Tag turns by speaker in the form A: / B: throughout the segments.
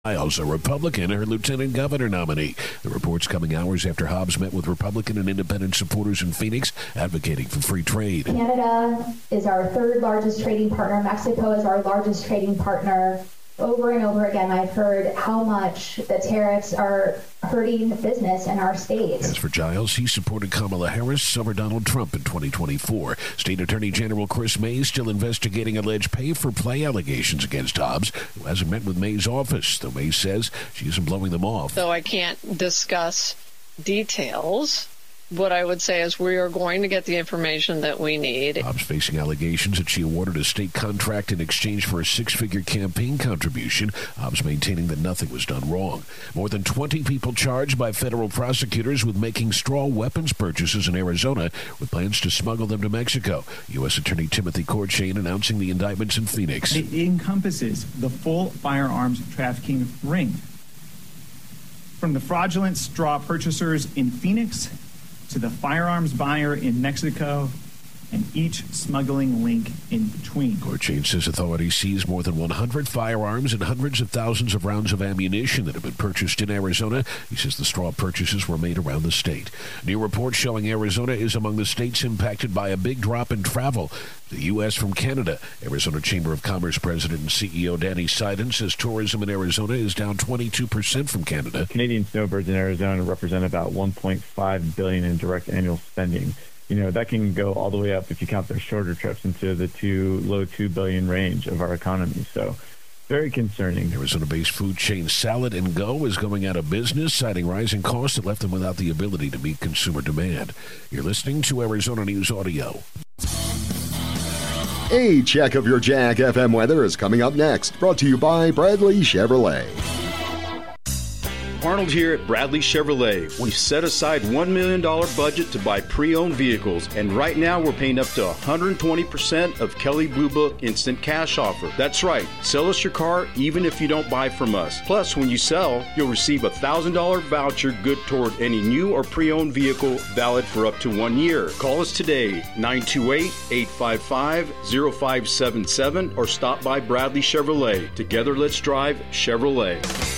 A: Giles, a Republican, her lieutenant governor nominee. The report's coming hours after Hobbs met with Republican and independent supporters in Phoenix, advocating for free trade.
B: Canada is our third largest trading partner. Mexico is our largest trading partner. Over and over again, I've heard how much the tariffs are hurting business in our states.
A: As for Giles, he supported Kamala Harris over Donald Trump in 2024. State Attorney General Chris May still investigating alleged pay-for-play allegations against Hobbs, who hasn't met with May's office, though May says she isn't blowing them off.
C: Though I can't discuss details, what I would say is we are going to get the information that we need.
A: Hobbs facing allegations that she awarded a state contract in exchange for a six-figure campaign contribution. Hobbs maintaining that nothing was done wrong. More than 20 people charged by federal prosecutors with making straw weapons purchases in Arizona with plans to smuggle them to Mexico. U.S. Attorney Timothy Courchain announcing the indictments in Phoenix.
D: It encompasses the full firearms trafficking ring. From the fraudulent straw purchasers in Phoenix to the firearms buyer in Mexico, and each smuggling link in between.
A: Courchain says authorities seized more than 100 firearms and hundreds of thousands of rounds of ammunition that have been purchased in Arizona. He says the straw purchases were made around the state. New reports showing Arizona is among the states impacted by a big drop in travel to the U.S. from Canada. Arizona Chamber of Commerce President and CEO Danny Seiden says tourism in Arizona is down 22% from Canada.
E: Canadian snowbirds in Arizona represent about $1.5 billion in direct annual spending. You know, that can go all the way up if you count their shorter trips into the low $2 billion range of our economy. So very concerning.
A: Arizona-based food chain Salad and Go is going out of business, citing rising costs that left them without the ability to meet consumer demand. You're listening to Arizona News Audio.
F: A check of your Jack FM weather is coming up next, brought to you by Bradley Chevrolet.
G: Arnold here at Bradley Chevrolet. We've set aside $1 million budget to buy pre-owned vehicles, and right now we're paying up to 120% of Kelley Blue Book Instant Cash offer. That's right. Sell us your car even if you don't buy from us. Plus, when you sell, you'll receive a $1,000 voucher good toward any new or pre-owned vehicle valid for up to 1 year. Call us today, 928-855-0577, or stop by Bradley Chevrolet. Together, let's drive Chevrolet.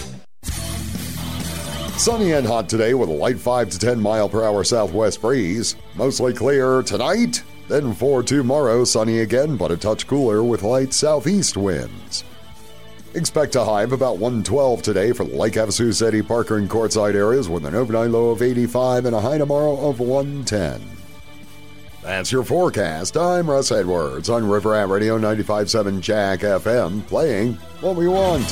F: Sunny and hot today with a light 5 to 10 mile per hour southwest breeze. Mostly clear tonight, then for tomorrow, sunny again, but a touch cooler with light southeast winds. Expect a high of about 112 today for the Lake Havasu, City, Parker, and Quartzsite areas with an overnight low of 85 and a high tomorrow of 110. That's your forecast. I'm Russ Edwards on River Rat Radio 95.7 Jack FM, playing what we want.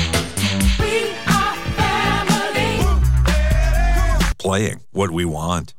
H: Playing what we want.